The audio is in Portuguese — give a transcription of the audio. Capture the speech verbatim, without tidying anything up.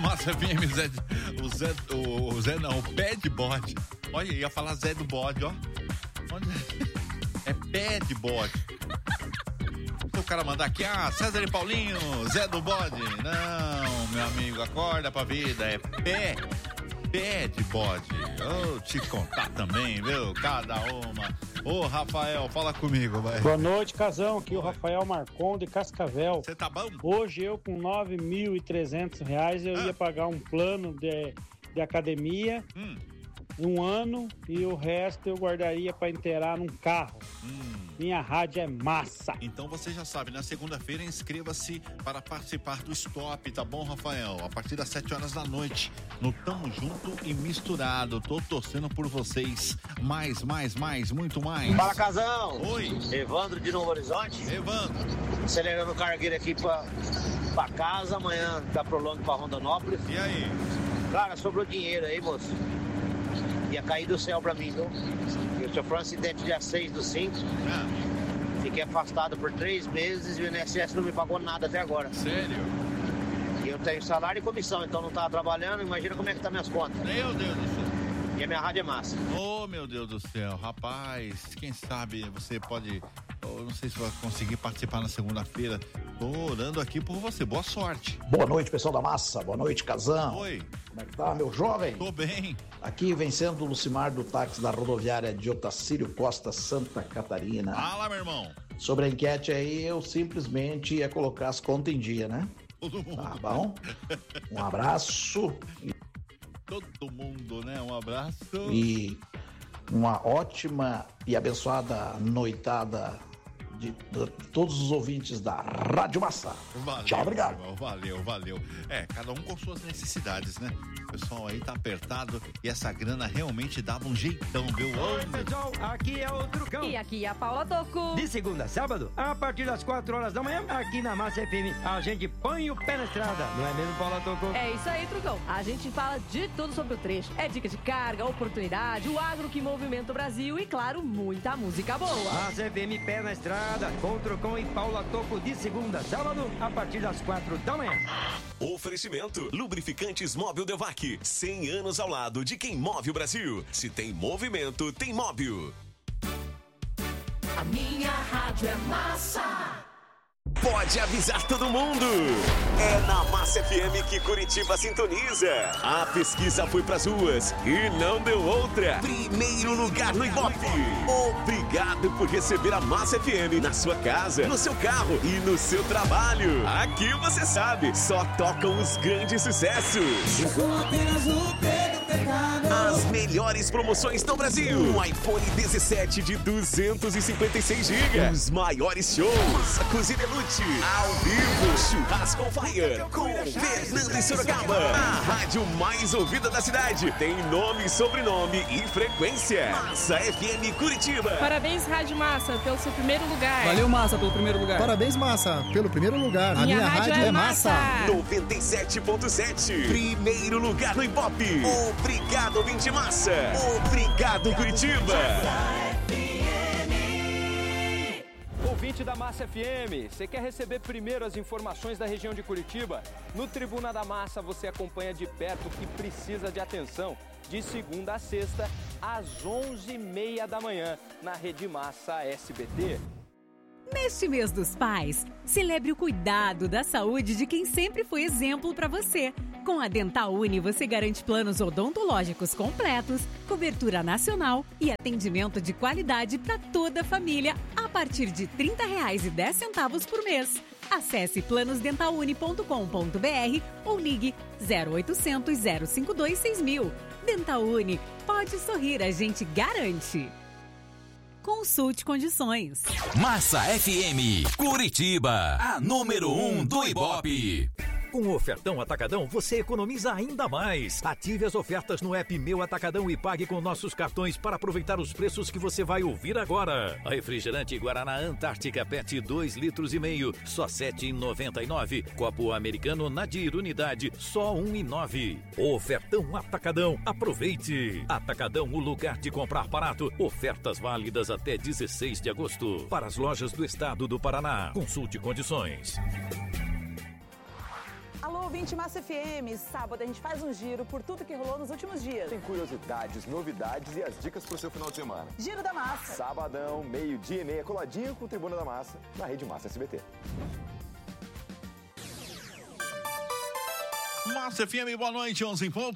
Massa F M, Zé, o Zé, o, o Zé não, o pé de bode. Olha, ia falar Zé do bode, ó. Onde... É pé de bode. O cara mandar aqui, ah, César e Paulinho, Zé do bode. Não, meu amigo, acorda pra vida, é pé, pé de bode. Eu te contar também, viu? Cada uma. Ô, Rafael, fala comigo, vai. Boa noite, Casão, aqui é o Rafael Marcon de Cascavel. Você tá bom? Hoje eu com nove mil e trezentos reais eu ah. ia pagar um plano de, de academia, hum. um ano, e o resto eu guardaria para inteirar num carro. Hum. Minha rádio é massa. Então você já sabe, na segunda-feira inscreva-se para participar do Stop, tá bom, Rafael? A partir das sete horas da noite, no Tamo Junto e Misturado. Tô torcendo por vocês. Mais, mais, mais, muito mais. Fala, Casão. Oi. Evandro de Novo Horizonte. Evandro. Acelerando o cargueiro aqui pra, pra casa. Amanhã tá pro longo pra Rondonópolis. E aí? Cara, sobrou dinheiro aí, moço. Ia cair do céu pra mim, viu? Eu sofri um acidente dia seis do cinco. Ah. Fiquei afastado por três meses e o I N S S não me pagou nada até agora. Sério? E eu tenho salário e comissão, então não tava trabalhando. Imagina como é que tá minhas contas. Meu Deus do céu. E a minha rádio é massa. Oh, meu Deus do céu. Rapaz, quem sabe você pode... Eu não sei se vai conseguir participar na segunda-feira. Tô orando aqui por você. Boa sorte. Boa noite, pessoal da massa. Boa noite, Casão. Oi. Como é que tá, meu jovem? Tô bem. Aqui vencendo o Lucimar do táxi da rodoviária de Otacílio Costa, Santa Catarina. Fala, meu irmão. Sobre a enquete aí, eu simplesmente ia colocar as contas em dia, né? Todo mundo. Tá bom? Um abraço. Todo mundo, né? Um abraço. E uma ótima e abençoada noitada de, de todos os ouvintes da Rádio Massa. Valeu, tchau, obrigado. Irmão, valeu, valeu. É, cada um com suas necessidades, né? O pessoal aí tá apertado e essa grana realmente dava um jeitão, viu? Oi, pessoal, aqui é o Trucão. E aqui é a Paula Toco. De segunda a sábado, a partir das quatro horas da manhã, aqui na Massa F M, a gente põe o pé na estrada. Não é mesmo, Paula Toco? É isso aí, Trucão. A gente fala de tudo sobre o trecho. É dica de carga, oportunidade, o agro que movimenta o Brasil e, claro, muita música boa. Massa F M, pé na estrada, com Trucão e Paula Toco de segunda a sábado, a partir das quatro da manhã. Oferecimento, Lubrificantes Móbil Delvac. cem anos ao lado de quem move o Brasil. Se tem movimento, tem Móbil. A minha rádio é massa. Pode avisar todo mundo. É na Massa F M que Curitiba sintoniza. A pesquisa foi pras ruas e não deu outra. Primeiro lugar no Ibope. Obrigado por receber a Massa F M na sua casa, no seu carro e no seu trabalho. Aqui você sabe, só tocam os grandes sucessos. As melhores promoções do Brasil. Um iPhone dezessete de duzentos e cinquenta e seis gigas. Os maiores shows. Cozinha Lute, ao vivo, Churrasco on Fire, com Fernando e Sorocaba. A rádio mais ouvida da cidade. Tem nome, sobrenome e frequência. Massa F M Curitiba. Parabéns, Rádio Massa, pelo seu primeiro lugar. Valeu, Massa, pelo primeiro lugar. Parabéns, Massa, pelo primeiro lugar. Minha, minha rádio, rádio é, é massa. massa. noventa e sete ponto sete. Primeiro lugar no Ibope. Obrigado, ouvinte Massa. Obrigado, Curitiba. Ouvinte da Massa F M, você quer receber primeiro as informações da região de Curitiba? No Tribuna da Massa você acompanha de perto o que precisa de atenção, de segunda a sexta, às onze e meia da manhã, na Rede Massa S B T. Neste mês dos pais, celebre o cuidado da saúde de quem sempre foi exemplo para você. Com a Dental Uni, você garante planos odontológicos completos, cobertura nacional e atendimento de qualidade para toda a família a partir de trinta reais e dez centavos por mês. Acesse planos dental uni ponto com ponto b r ou ligue zero oitocentos, zero cinco dois, seis mil. Dental Uni, pode sorrir, a gente garante. Consulte condições. Massa F M, Curitiba, a número um do Ibope. Com o Ofertão Atacadão, você economiza ainda mais. Ative as ofertas no app Meu Atacadão e pague com nossos cartões para aproveitar os preços que você vai ouvir agora. Refrigerante Guaraná Antártica Pet dois litros e meio, só sete reais e noventa e nove. Copo americano Nadir Unidade, só um real e nove. Ofertão Atacadão, aproveite. Atacadão, o lugar de comprar barato. Ofertas válidas até dezesseis de agosto. Para as lojas do estado do Paraná. Consulte condições. Alô, ouvinte Massa F M. Sábado a gente faz um giro por tudo que rolou nos últimos dias. Tem curiosidades, novidades e as dicas pro seu final de semana. Giro da Massa. Sabadão, meio-dia e meia, coladinho com o Tribuna da Massa, na Rede Massa S B T. Massa F M, boa noite, onze em ponto.